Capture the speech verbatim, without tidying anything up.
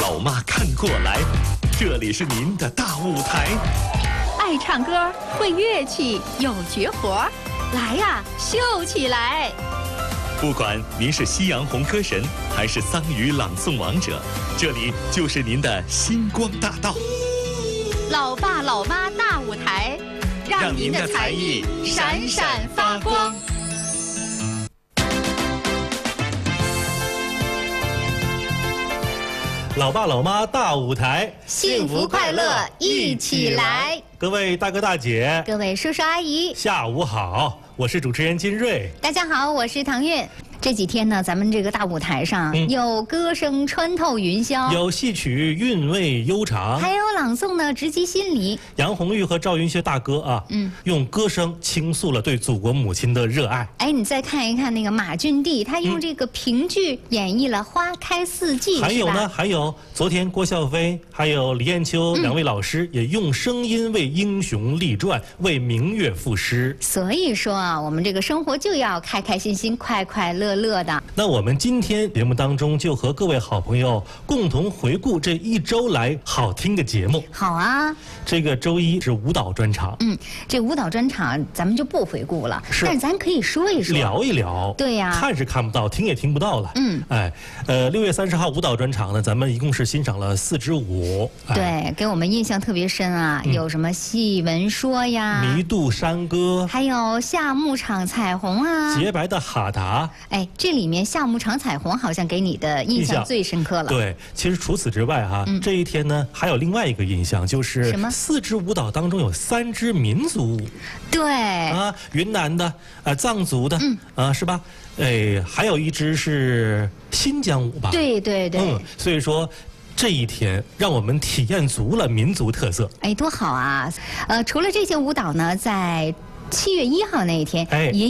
老妈看过来，这里是您的大舞台。 爱唱歌，会乐器，有绝活，来呀，秀起来！ 不管您是夕阳红歌神，还是桑语朗诵王者，这里就是您的星光大道。 老爸老妈大舞台，让您的才艺闪闪发光。 老爸老妈大舞台， 幸福快乐一起来！ 各位大哥大姐， 各位叔叔阿姨， 下午好，我是主持人金瑞。 大家好，我是唐韵。这几天呢，咱们这个大舞台上、嗯、有歌声穿透云霄， 有戏曲韵味悠长， 还有朗诵呢直击心里。 杨红玉和赵云学大哥啊，嗯，用歌声倾诉了对祖国母亲的热爱。 哎，你再看一看那个马俊娣，他用这个评剧演绎了《花开四季》嗯。 还有呢，还有昨天郭笑飞还有李艳秋、嗯、两位老师也用声音为英雄立传，为明月赋诗。 所以说啊，我们这个生活就要开开心心、快快乐乐的。 那我们今天节目当中就和各位好朋友共同回顾这一周来好听的节目。 好啊， 这个周一是舞蹈专场。 嗯，这舞蹈专场咱们就不回顾了，是但是咱可以说一说， 聊一聊。 对呀、 啊，看是看不到，听也听不到了。 嗯， 哎，呃，六月三十号舞蹈专场呢，咱们一共是欣赏了四支舞。 哎、对，给我们印象特别深啊，嗯、有什么戏文说呀， 弥渡山歌， 还有夏牧场彩虹啊， 洁白的哈达。 哎，这里面夏牧场彩虹好像给你的印象最深刻了。 对，其实除此之外哈、啊嗯，这一天呢还有另外一个印象，就是什么？ 四支舞蹈当中有三支民族舞。 对啊，云南的，呃，藏族的， 嗯啊，是吧？哎，还有一支是新疆舞吧？ 对对对。 嗯，所以说。这一天让我们体验足了民族特色， 哎，多好啊！呃，除了这些舞蹈呢，在七月一号那一天， 哎， 也